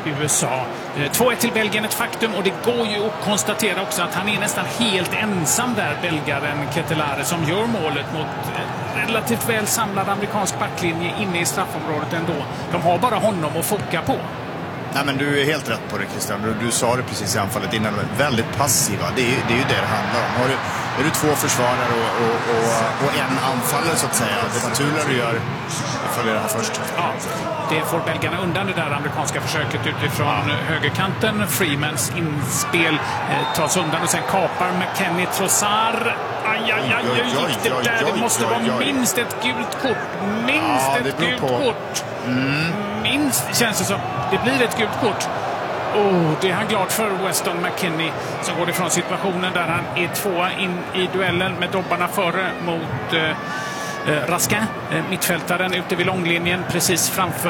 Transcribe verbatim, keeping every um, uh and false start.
U S A. två ett till Belgien, ett faktum, och det går ju att konstatera också att han är nästan helt ensam där, belgaren Ketelare, som gör målet mot relativt väl samlad amerikansk backlinje inne i straffområdet ändå. De har bara honom att foka på. Nej, men du är helt rätt på det, Christian. Du, du sa det precis i anfallet innan. De är väldigt passiva. Det är, det är ju det det handlar om. Har du, är du två försvarare och, och, och, och en anfallare så att säga. Det naturliga du gör, du följer det här först. Ja, det får belgarna undan det där amerikanska försöket utifrån ja. högerkanten. Freemans inspel eh, tas undan och sen kapar McKennie Trossard. Aj, aj, aj, hur gick det där? Det måste vara minst ett gult kort. Minst ja, ett gult på. kort. Mm. Minst känns det som. Det blir ett gult kort. Oh, det är han glad för, Weston McKennie, som går ifrån situationen där han är tvåa in i duellen med dobbarna före mot eh, Raskin, eh, mittfältaren ute vid långlinjen precis framför